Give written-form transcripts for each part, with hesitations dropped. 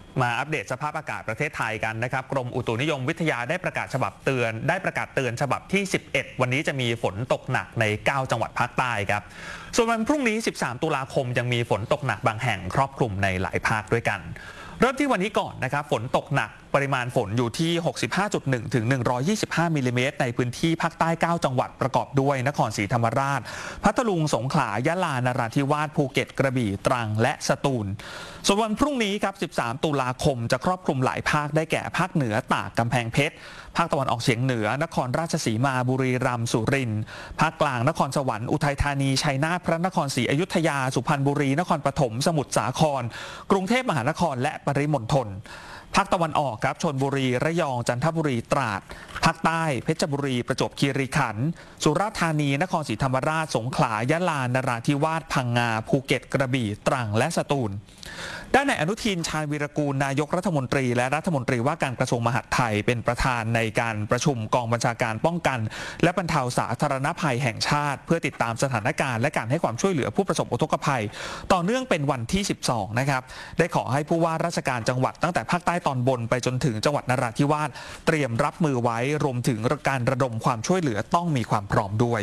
มาอัปเดตสภาพอากาศประเทศไทยกันนะครับกรมอุตุนิยมวิทยาได้ประกาศเตือนฉบับที่ 11 วันนี้จะมีฝนตกหนักใน 9 จังหวัดภาคใต้ครับส่วนวันพรุ่งนี้ 13 ตุลาคมยังมีฝนตกหนักบางแห่งครอบคลุมในหลายภาคด้วยกันเริ่มที่วันนี้ก่อนนะครับฝนตกหนักปริมาณฝนอยู่ที่ 65.1 ถึง 125 มิลลิเมตรในพื้นที่ภาคใต้ 9 จังหวัดประกอบด้วยนครศรีธรรมราชพัทลุงสงขลายะลานราธิวาสภูเก็ตกระบี่ตรังและสตูลส่วนวันพรุ่งนี้ครับ 13 ตุลาคมจะครอบคลุมหลายภาคได้แก่ภาคเหนือตากกำแพงเพชรภาคตะวันออกเฉียงเหนือนครราชสีมาบุรีรัมย์สุรินทร์ภาคกลางนครสวรรค์อุทัยธานีชัยนาทพระนครศรีอยุธยาสุพรรณบุรีนครปฐมสมุทรสาครกรุงเทพมหานครและปริมณฑลภาคตะวันออกครับชลบุรีระยองจันทบุรีตราดภาคใต้เพชรบุรีประจวบคีรีขันธ์สุราษฎร์ธานีนครศรีธรรมราชสงขลายะลานราธิวาสพังงาภูเก็ตกระบี่ตรังและสตูลด้านนายอนุทินชาญวีรกูลนายกรัฐมนตรีและรัฐมนตรีว่าการกระทรวงมหาดไทยเป็นประธานในการประชุมกองบัญชาการป้องกันและบรรเทาสาธารณภัยแห่งชาติเพื่อติดตามสถานการณ์และการให้ความช่วยเหลือผู้ประสบอุทกภัยต่อเนื่องเป็นวันที่ 12 นะครับได้ขอให้ผู้ว่าราชการจังหวัดตั้งแต่ภาคใต้ตอนบนไปจนถึงจังหวัดนราธิวาสเตรียมรับมือไว้รวมถึงการระดมความช่วยเหลือต้องมีความพร้อมด้วย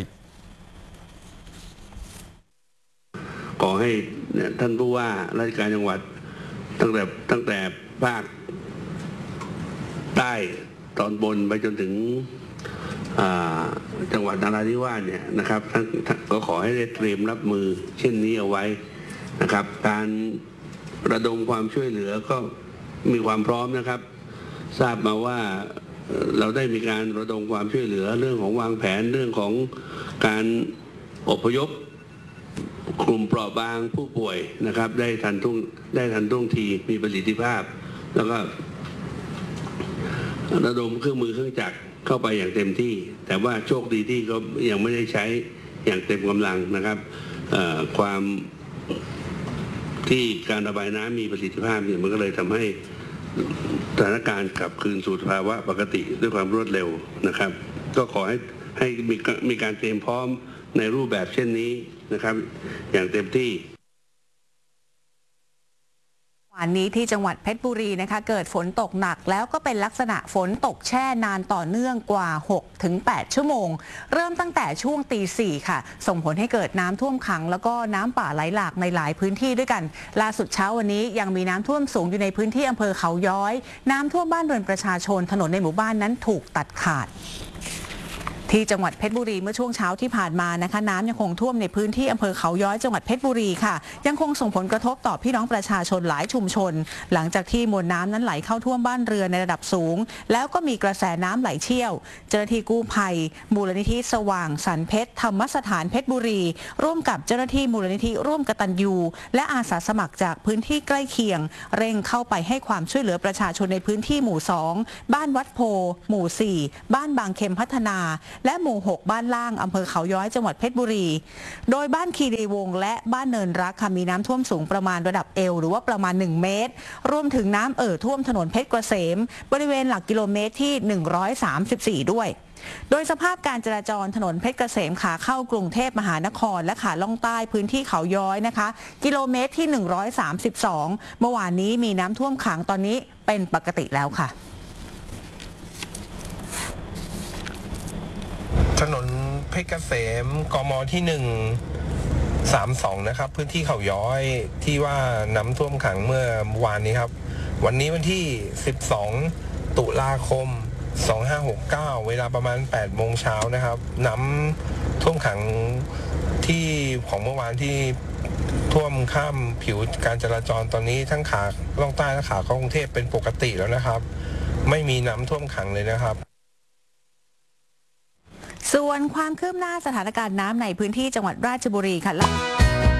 ขอให้ท่านผู้ว่าราชการจังหวัดตั้งแต่ภาคใต้ตอนบนไปจนถึงจังหวัดนราธิวาสเนี่ยนะครับท่านก็ขอให้ได้เตรียมรับมือเช่นนี้เอาไว้นะครับการระดมความช่วยเหลือก็มีความพร้อมนะครับทราบมาว่าเราได้มีการระดมความช่วยเหลือเรื่องของวางแผนเรื่องของการอพยพกลุ่มเปราะบางผู้ป่วยนะครับได้ทันท่วงทีมีประสิทธิภาพแล้วก็ระดมเครื่องมือเครื่องจักรเข้าไปอย่างเต็มที่แต่ว่าโชคดีที่เขายังไม่ได้ใช้อย่างเต็มกำลังนะครับความที่การระบายน้ำมีประสิทธิภาพเนี่ยมันก็เลยทำให้สถานการณ์กลับคืนสู่สภาวะปกติด้วยความรวดเร็วนะครับก็ขอให้มีการเตรียมพร้อมในรูปแบบเช่นนี้นะครับอย่างเต็มที่วันนี้ที่จังหวัดเพชรบุรีนะคะเกิดฝนตกหนักแล้วก็เป็นลักษณะฝนตกแช่นานต่อเนื่องกว่า 6-8 ชั่วโมงเริ่มตั้งแต่ช่วงตี 4ค่ะส่งผลให้เกิดน้ำท่วมขังแล้วก็น้ำป่าไหลหลากในหลายพื้นที่ด้วยกันล่าสุดเช้าวันนี้ยังมีน้ำท่วมสูงอยู่ในพื้นที่อำเภอเขาย้อยน้ำท่วมบ้านเรือนประชาชนถนนในหมู่บ้านนั้นถูกตัดขาดที่จังหวัดเพชรบุรีเมื่อช่วงเช้าที่ผ่านมานะคะน้ำยังคงท่วมในพื้นที่อำเภอเขาย้อยจังหวัดเพชรบุรีค่ะยังคงส่งผลกระทบต่อพี่น้องประชาชนหลายชุมชนหลังจากที่มวลน้ำนั้นไหลเข้าท่วมบ้านเรือนในระดับสูงแล้วก็มีกระแสน้ำไหลเชี่ยวเจ้าหน้าที่กู้ภัยมูลนิธิสว่างสรรเพชรธรรมสถานเพชรบุรีร่วมกับเจ้าหน้าที่มูลนิธิร่วมกตัญญูและอาสาสมัครจากพื้นที่ใกล้เคียงเร่งเข้าไปให้ความช่วยเหลือประชาชนในพื้นที่หมู่ 2บ้านวัดโพหมู่ 4บ้านบางเข็มพัฒนาและหมู่ 6บ้านล่างอำเภอเขาย้อยจังหวัดเพชรบุรีโดยบ้านคีรีวงศ์และบ้านเนินรักค่ะมีน้ำท่วมสูงประมาณระดับเอวหรือว่าประมาณ1เมตรรวมถึงน้ำท่วมถนนเพชรเกษมบริเวณหลักกิโลเมตรที่134ด้วยโดยสภาพการจราจรถนนเพชรเกษมขาเข้ากรุงเทพมหานครและขาล่องใต้พื้นที่เขาย้อยนะคะกิโลเมตรที่132เมื่อวานนี้มีน้ำท่วมขังตอนนี้เป็นปกติแล้วค่ะถนนเพชรเกษมกมที่132นะครับพื้นที่เขาย้อยที่ว่าน้ำท่วมขังเมื่อวานนี้ครับวันนี้วันที่12ตุลาคม2569เวลาประมาณ8โมงเช้านะครับน้ำท่วมขังที่ของเมื่อวานที่ท่วมข้ามผิวการจราจรตอนนี้ทั้งขาล่องใต้และขาเข้ากรุงเทพเป็นปกติแล้วนะครับไม่มีน้ำท่วมขังเลยนะครับส่วนความคืบหน้าสถานการณ์น้ำในพื้นที่จังหวัดราชบุรีค่ะ